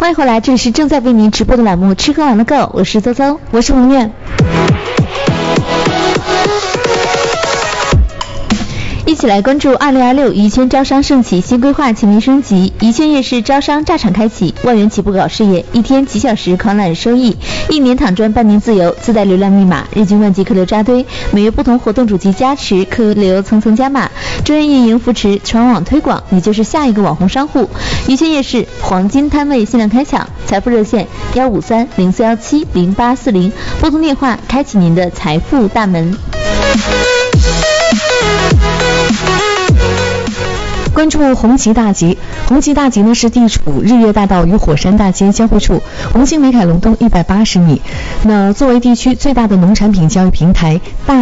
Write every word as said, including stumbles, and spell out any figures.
欢迎回来，这里是正在为您直播的栏目吃喝玩乐购，我是邹邹， 我是红艳。 一起来关注二零二六宜轩招商盛起新规划全面升级，宜轩夜市招商炸场开启，万元起步搞事业，一天几小时狂揽收益，一年躺赚半年自由，自带流量密码，日均万级客流扎堆，每月不同活动主题加持，客流层层加码，专业运营扶持，全网推广，你就是下一个网红商户。宜轩夜市黄金摊位限量开抢，财富热线幺五三零四幺七零八四零，拨通电话开启您的财富大门。 关注红旗大集，红旗大集呢是地处日月大道与火山大街交汇处，红星美凯龙东一百八十米。那作为地区最大的农产品交易平台，大